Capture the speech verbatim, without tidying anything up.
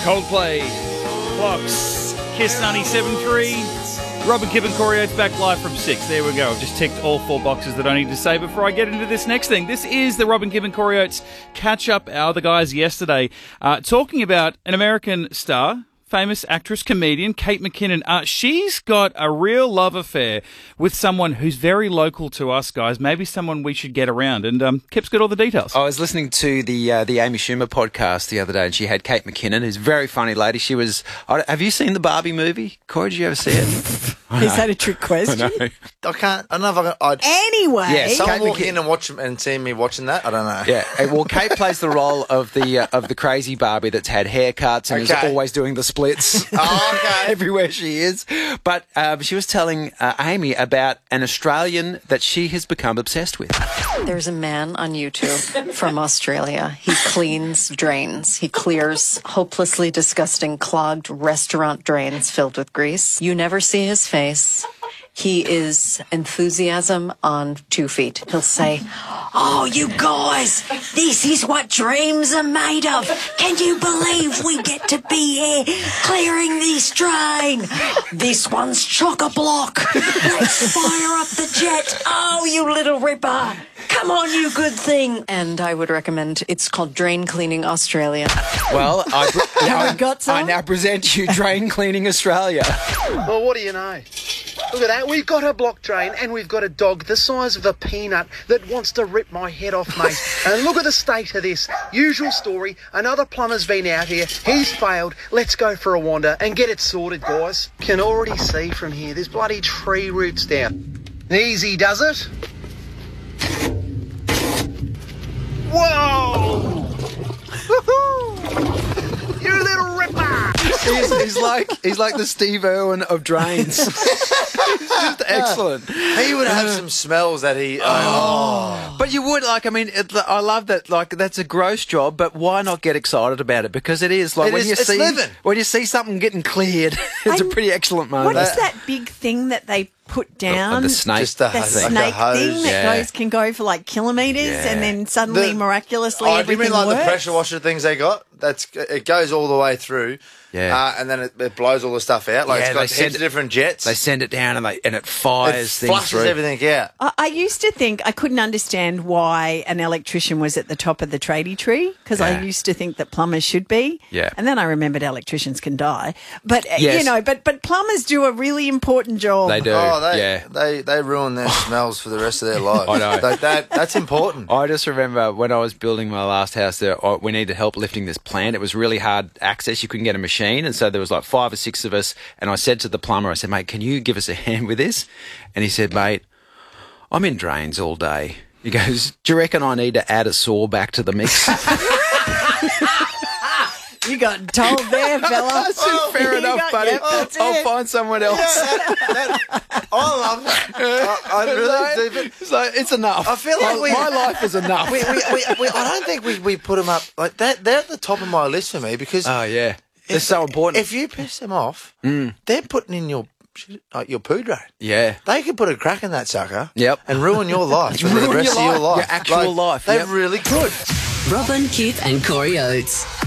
Coldplay, Clocks, Kiss ninety-seven point three. Robin Gibb and Corey Oates back live from six. There we go. I've just ticked all four boxes that I need to say before I get into this next thing. This is the Robin Gibb and Corey Oates catch-up hour. The guys yesterday uh, talking about an American star, famous actress, comedian, Kate McKinnon. Uh, she's got a real love affair with someone who's very local to us, guys. Maybe someone we should get around. And um, Kip's got all the details. I was listening to the uh, the Amy Schumer podcast the other day, and she had Kate McKinnon, who's a very funny lady. She was... I, have you seen the Barbie movie? Corey, did you ever see it? Is that a trick question? I know. I can't. I don't know if I can. I'd, Anyway. Yeah, someone Kate walk McKin- in and watch and see me watching that. I don't know. Yeah, uh, well, Kate plays the role of the uh, of the crazy Barbie that's had haircuts and Okay. is always doing the splits. Oh, okay. Everywhere she is. But um, she was telling uh, Amy about an Australian that she has become obsessed with. There's a man on YouTube from Australia. He cleans drains. He clears hopelessly disgusting clogged restaurant drains filled with grease. You never see his face. He is enthusiasm on two feet. He'll say, "Oh, you guys, this is what dreams are made of. Can you believe we get to be here clearing this drain? This one's chock-a-block. Let's fire up the jet. Oh, you little ripper. Come on, you good thing." And I would recommend, it's called Drain Cleaning Australia. Well, I, pre- Have we I, got some? I now present you Drain Cleaning Australia. Well, what do you know? Look at that. We've got a block drain and we've got a dog the size of a peanut that wants to rip my head off, mate. And look at the state of this. Usual story. Another plumber's been out here. He's failed. Let's go for a wander and get it sorted, guys. Can already see from here. There's bloody tree roots down. Easy, does it? Whoa! Woohoo! You little ripper! He's, he's like he's like the Steve Irwin of drains. He's just excellent. He would have some smells that he. Oh. But you would, like, I mean, it, I love that, like, that's a gross job, but why not get excited about it? Because it is, like, It when is- you it's see living. when you see something getting cleared, it's a And pretty excellent moment. What is that big thing that they put down? The snake. Just the, The like snake a hose. thing that Yeah. goes can go for like kilometres, Yeah. and then suddenly, The- miraculously, Oh, do you everything mean like works. the pressure washer things they got? That's it goes all the way through. Yeah. Uh, and then it, it blows all the stuff out. Like Yeah, it's they got send heaps of it- different jets. They send it down and they and it it fires things flushes through. everything out. I, I used to think I couldn't understand why an electrician was at the top of the tradie tree, because Yeah. I used to think that plumbers should be. Yeah. And then I remembered electricians can die. But, uh, Yes. you know, but, but plumbers do a really important job. They do. Oh, they, yeah. they they ruin their smells for the rest of their life. I know. That, that, that's important. I just remember when I was building my last house there, I- we needed help lifting this plant. It was really hard access. You couldn't get a machine. And so there was like five or six of us. And I said to the plumber, I said, "Mate, can you give us a hand with this?" And he said, "Mate, I'm in drains all day." He goes, "Do you reckon I need to add a saw back to the mix?" You got told there, fella. I said, "Fair You enough, got- buddy. yep, that's I'll it. find someone else." I love that. I, I really do. But It's like, it's enough. I feel like my, we- my life is enough. we, we, we, we, I don't think we, we put them up like that. They're at the top of my list for me because Oh, yeah. They're so important. If you piss them off, they're putting in your like your poo drain. yeah. They could put a crack in that sucker. Yep. And ruin your life for the Ruin rest your of your life, life. your actual Like, life, They yep. really could. Robin, Keith and Corey Oates.